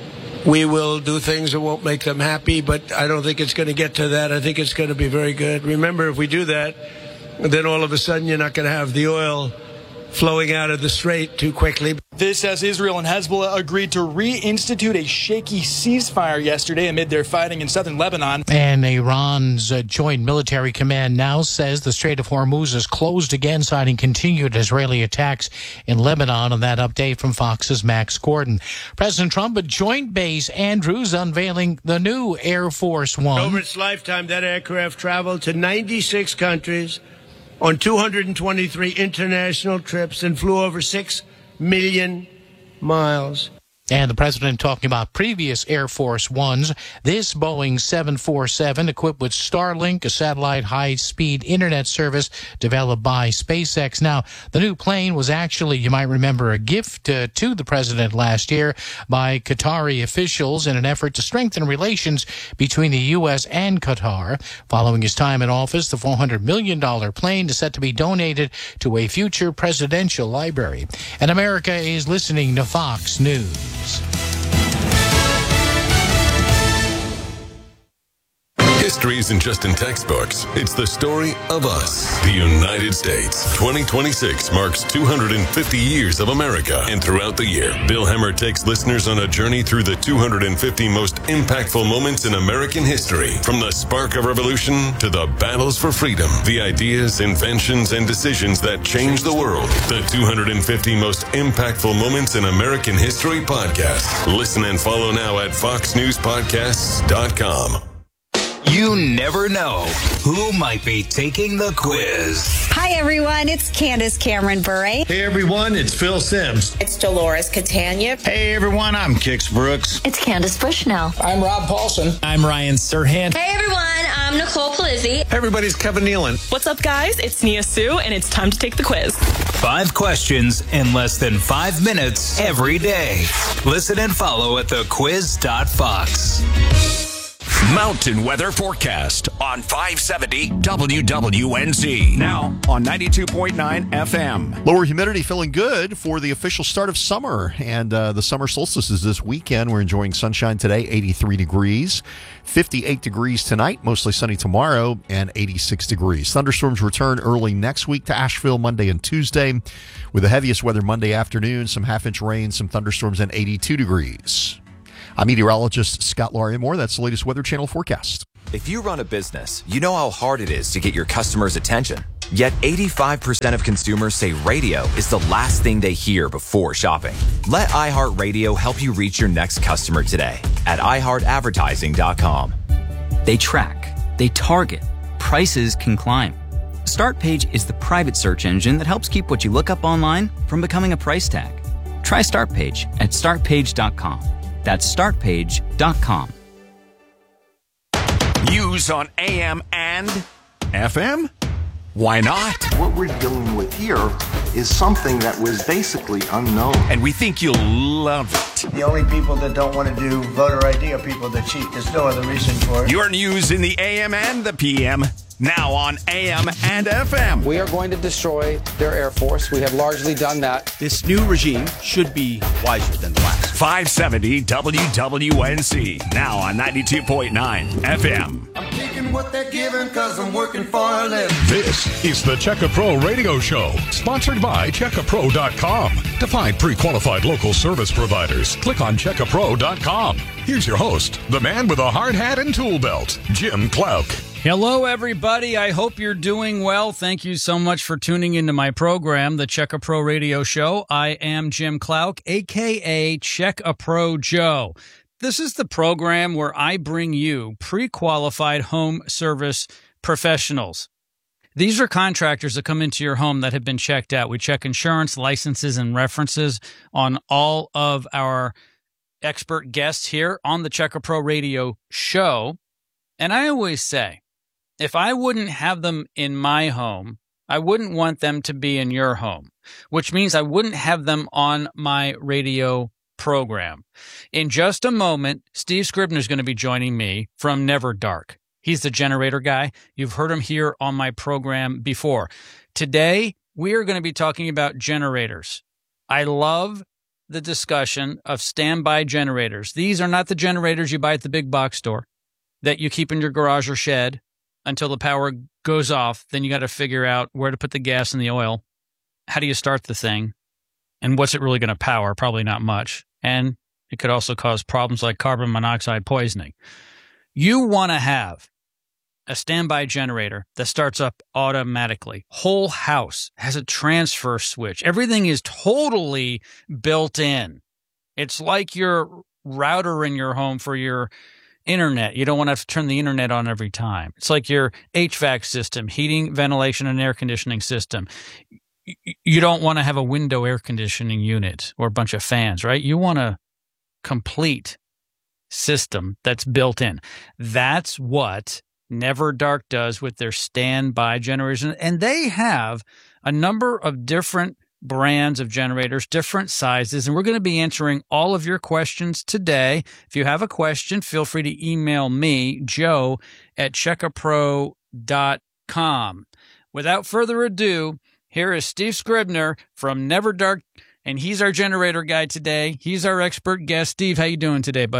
we will do things that won't make them happy, but I don't think it's going to get to that. I think it's going to be very good. Remember, if we do that, then all of a sudden you're not going to have the oil flowing out of the strait too quickly. This as Israel and Hezbollah agreed to reinstitute a shaky ceasefire yesterday amid their fighting in southern Lebanon. And Iran's uh, Joint Military Command now says the Strait of Hormuz is closed again, citing continued Israeli attacks in Lebanon. And that update from Fox's Max Gordon. President Trump at Joint Base Andrews unveiling the new Air Force One. Over its lifetime, that aircraft traveled to ninety-six countries on two hundred twenty-three international trips and flew over six million miles. And the president talking about previous Air Force Ones. This Boeing seven forty-seven equipped with Starlink, a satellite high-speed internet service developed by SpaceX. Now, the new plane was actually, you might remember, a gift uh, to the president last year by Qatari officials in an effort to strengthen relations between the U S and Qatar. Following his time in office, the four hundred million dollars plane is set to be donated to a future presidential library. And America is listening to Fox News. History isn't just in textbooks. It's the story of us, the United States. twenty twenty-six marks two hundred fifty years of America. And throughout the year, Bill Hemmer takes listeners on a journey through the two hundred fifty most impactful moments in American history. From the spark of revolution to the battles for freedom, the ideas, inventions, and decisions that changed the world. The two hundred fifty most impactful moments in American history podcast. Listen and follow now at fox news podcasts dot com. You never know who might be taking the quiz. Hi, everyone. It's Candace Cameron Bure. Hey, everyone. It's Phil Sims. It's Dolores Catania. Hey, everyone. I'm Kix Brooks. It's Candace Bushnell. I'm Rob Paulson. I'm Ryan Serhant. Hey, everyone. I'm Nicole Palizzi. Hey, everybody's Kevin Nealon. What's up, guys? It's Nia Sue, and it's time to take the quiz. Five questions in less than five minutes every day. Listen and follow at the quiz dot fox. Mountain weather forecast on five seventy W W N Z. Now on ninety-two point nine F M. Lower humidity feeling good for the official start of summer. And uh, the summer solstice is this weekend. We're enjoying sunshine today, eighty-three degrees. fifty-eight degrees tonight, mostly sunny tomorrow, and eighty-six degrees. Thunderstorms return early next week to Asheville Monday and Tuesday, with the heaviest weather Monday afternoon, some half-inch rain, some thunderstorms, and eighty-two degrees. I'm meteorologist Scott Larimore. That's the latest Weather Channel forecast. If you run a business, you know how hard it is to get your customers' attention. Yet eighty-five percent of consumers say radio is the last thing they hear before shopping. Let iHeartRadio help you reach your next customer today at i heart advertising dot com. They track, they target, prices can climb. StartPage is the private search engine that helps keep what you look up online from becoming a price tag. Try StartPage at start page dot com. That's start page dot com. News on A M and F M? Why not? What we're dealing with here is something that was basically unknown. And we think you'll love it. The only people that don't want to do voter I D are people that cheat. There's no other reason for it. Your news in the A M and the P M. Now on A M and F M. We are going to destroy their Air Force. We have largely done that. This new regime should be wiser than the last. five seventy W W N C. Now on ninety-two point nine F M. I'm taking what they're giving because I'm working for a living. This is the Checka Pro Radio Show, sponsored by Checka Pro dot com. To find pre-qualified local service providers, click on Checka Pro dot com. Here's your host, the man with a hard hat and tool belt, Jim Clouk. Hello, everybody. I hope you're doing well. Thank you so much for tuning into my program, the Checka Pro Radio Show. I am Jim Clouk, a k a. Checka Pro Joe. This is the program where I bring you pre-qualified home service professionals. These are contractors that come into your home that have been checked out. We check insurance, licenses, and references on all of our expert guests here on the Checka Pro Radio Show. And I always say, if I wouldn't have them in my home, I wouldn't want them to be in your home, which means I wouldn't have them on my radio program. In just a moment, Steve Scribner is going to be joining me from Never Dark. He's the generator guy. You've heard him here on my program before. Today, we are going to be talking about generators. I love the discussion of standby generators. These are not the generators you buy at the big box store that you keep in your garage or shed until the power goes off. Then you got to figure out where to put the gas and the oil. How do you start the thing? And what's it really going to power? Probably not much. And it could also cause problems like carbon monoxide poisoning. You want to have a standby generator that starts up automatically. Whole house has a transfer switch. Everything is totally built in. It's like your router in your home for your internet. You don't want to have to turn the internet on every time. It's like your H V A C system, heating, ventilation, and air conditioning system. You don't want to have a window air conditioning unit or a bunch of fans, right? You want a complete system that's built in. That's what Never Dark does with their standby generators. And they have a number of different brands of generators, different sizes, and we're going to be answering all of your questions today. If you have a question, feel free to email me, Joe, at checka pro dot com. Without further ado, here is Steve Scribner from Never Dark, and he's our generator guy today. He's our expert guest. Steve, how you doing today, bud?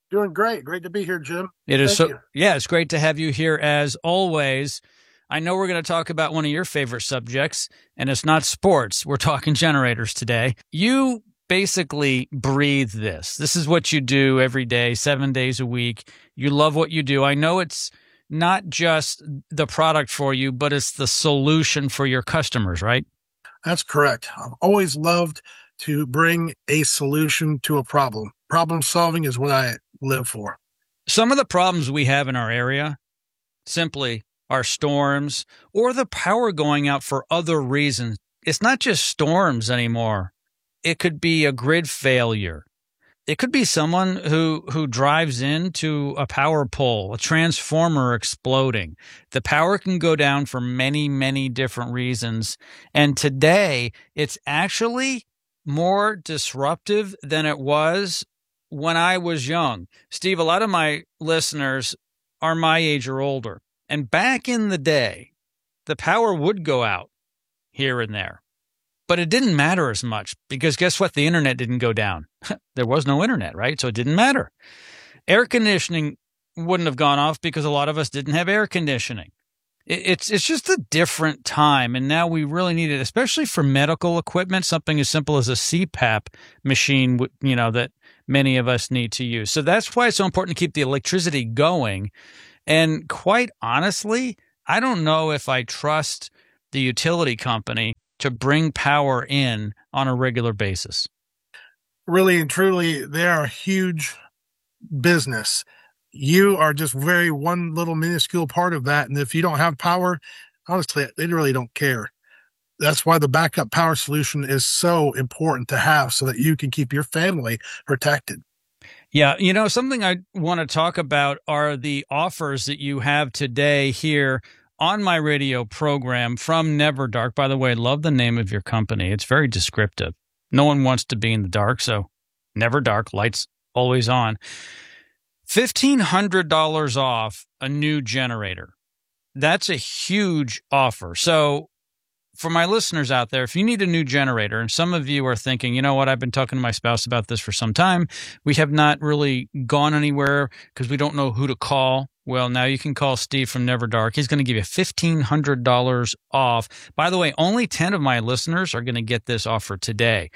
Doing great. Great to be here, Jim. It is Thank so. you. Yeah, it's great to have you here as always. I know we're going to talk about one of your favorite subjects, and it's not sports. We're talking generators today. You basically breathe this. This is what you do every day, seven days a week. You love what you do. I know it's not just the product for you, but it's the solution for your customers, right? That's correct. I've always loved to bring a solution to a problem. Problem solving is what I live for. Some of the problems we have in our area simply are storms or the power going out for other reasons. It's not just storms anymore. It could be a grid failure. It could be someone who, who drives into a power pole, a transformer exploding. The power can go down for many, many different reasons. And today, it's actually more disruptive than it was when I was young. Steve, a lot of my listeners are my age or older. And back in the day, the power would go out here and there. But it didn't matter as much because guess what? The internet didn't go down. There was no internet, right? So it didn't matter. Air conditioning wouldn't have gone off because a lot of us didn't have air conditioning. It's it's just a different time, and now we really need it, especially for medical equipment, something as simple as a C PAP machine, you know, that many of us need to use. So that's why it's so important to keep the electricity going. And quite honestly, I don't know if I trust the utility company to bring power in on a regular basis. Really and truly, they are a huge business. You are just very one little minuscule part of that. And if you don't have power, honestly, they really don't care. That's why the backup power solution is so important to have so that you can keep your family protected. Yeah, you know, something I want to talk about are the offers that you have today here on my radio program from Never Dark. By the way, I love the name of your company. It's very descriptive. No one wants to be in the dark, so Never Dark, lights always on. fifteen hundred dollars off a new generator. That's a huge offer. So for my listeners out there, if you need a new generator, and some of you are thinking, you know what, I've been talking to my spouse about this for some time. We have not really gone anywhere because we don't know who to call. Well, now you can call Steve from Never Dark. He's going to give you fifteen hundred dollars off. By the way, only ten of my listeners are going to get this offer today.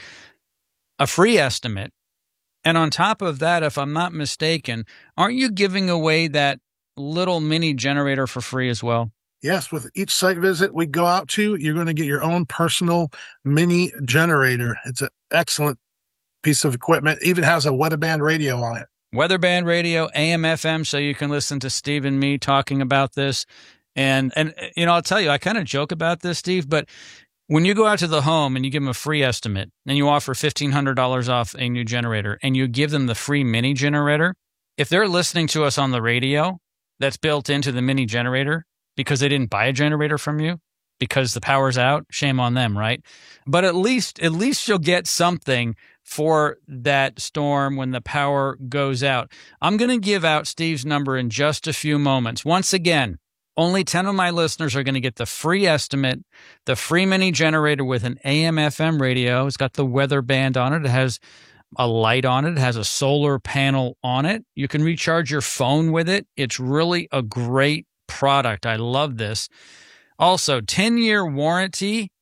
A free estimate. And on top of that, if I'm not mistaken, aren't you giving away that little mini generator for free as well? Yes, with each site visit we go out to, you're going to get your own personal mini generator. It's an excellent piece of equipment. It even has a weather band radio on it. Weather band radio, A M F M, so you can listen to Steve and me talking about this. And, and you know, I'll tell you, I kind of joke about this, Steve, but when you go out to the home and you give them a free estimate and you offer fifteen hundred dollars off a new generator and you give them the free mini generator, if they're listening to us on the radio that's built into the mini generator because they didn't buy a generator from you because the power's out, shame on them, right? But at least, at least you'll get something for that storm when the power goes out. I'm going to give out Steve's number in just a few moments. Once again, only ten of my listeners are going to get the free estimate, the free mini generator with an A M F M radio. It's got the weather band on it. It has a light on it. It has a solar panel on it. You can recharge your phone with it. It's really a great product. I love this. Also, ten-year warranty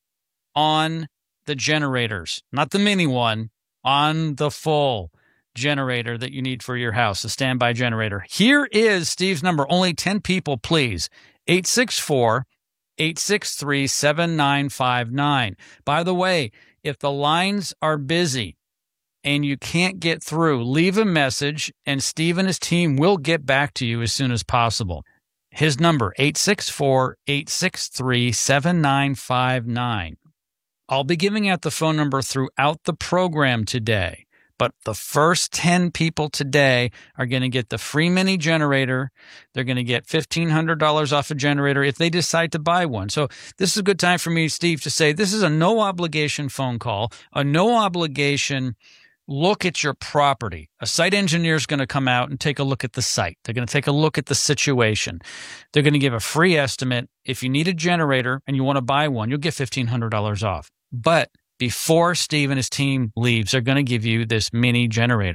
on the generators, not the mini one, on the full generator that you need for your house, a standby generator. Here is Steve's number. Only ten people, please. eight six four, eight six three, seven nine five nine. By the way, if the lines are busy and you can't get through, leave a message and Steve and his team will get back to you as soon as possible. His number, eight six four, eight six three, seven nine five nine. I'll be giving out the phone number throughout the program today, but the first ten people today are going to get the free mini generator. They're going to get fifteen hundred dollars off a generator if they decide to buy one. So this is a good time for me, Steve, to say this is a no-obligation phone call, a no-obligation look at your property. A site engineer is going to come out and take a look at the site. They're going to take a look at the situation. They're going to give a free estimate. If you need a generator and you want to buy one, you'll get fifteen hundred dollars off. But before Steve and his team leaves, they're going to give you this mini generator.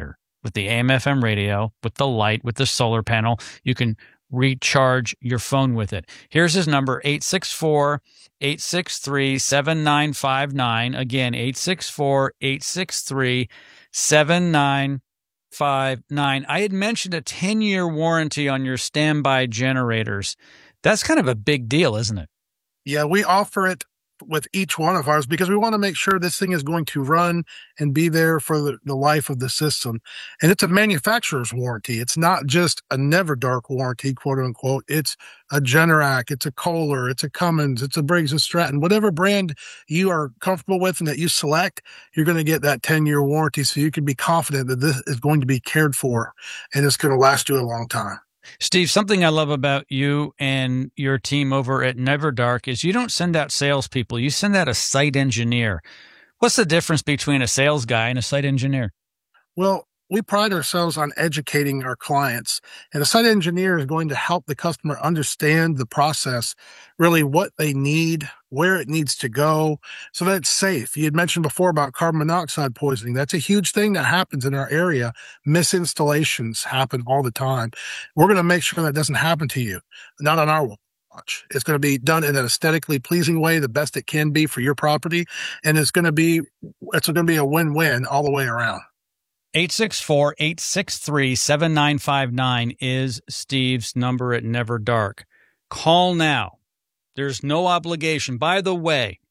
with the A M F M radio, with the light, with the solar panel. You can recharge your phone with it. Here's his number, eight six four, eight six three, seven nine five nine. Again, eight six four, eight six three, seven nine five nine. I had mentioned a ten-year warranty on your standby generators. That's kind of a big deal, isn't it? Yeah, we offer it with each one of ours because we want to make sure this thing is going to run and be there for the, the life of the system. And it's a manufacturer's warranty. It's not just a Never Dark warranty, quote unquote. It's a Generac, it's a Kohler, it's a Cummins, it's a Briggs and Stratton. Whatever brand you are comfortable with and that you select, you're going to get that ten-year warranty, so you can be confident that this is going to be cared for and it's going to last you a long time. Steve, something I love about you and your team over at Never Dark is you don't send out salespeople. You send out a site engineer. What's the difference between a sales guy and a site engineer? Well, we pride ourselves on educating our clients, and a site engineer is going to help the customer understand the process, really what they need, where it needs to go, so that it's safe. You had mentioned before about carbon monoxide poisoning. That's a huge thing that happens in our area. Misinstallations happen all the time. We're going to make sure that doesn't happen to you, not on our watch. It's going to be done in an aesthetically pleasing way, the best it can be for your property, and it's going to be it's going to be a win-win all the way around. eight six four, eight six three, seven nine five nine is Steve's number at Never Dark. Call now. There's no obligation. By the way,